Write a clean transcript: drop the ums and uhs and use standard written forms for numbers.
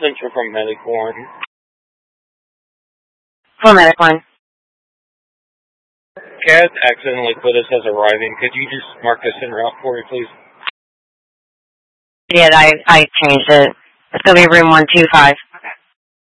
Central from Medic 1. From Medic 1. Cat accidentally put us as arriving. Could you just mark us en route for me, please? Yeah, I changed it. It's going to be room 125.